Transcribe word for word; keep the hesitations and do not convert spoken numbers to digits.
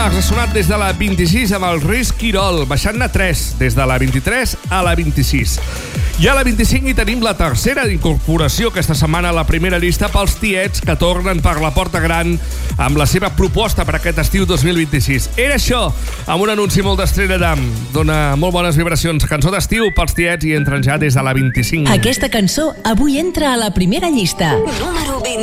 Max ha sonat des de la vint-i-sis amb el Risc Quirol, baixant-ne tres, des de la vint-i-tres a la vint-i-sis. I a la vint-i-cinc hi tenim la tercera incorporació aquesta setmana a la primera llista pels tiets que tornen per la porta gran amb la seva proposta per aquest estiu dos mil vint-i-sis. Era això, amb un anunci molt d'Estrella Damm. Dona molt bones vibracions. Cançó d'estiu pels tiets i entren ja des de la vint-i-cinc. Aquesta cançó avui entra a la primera llista. Número vint.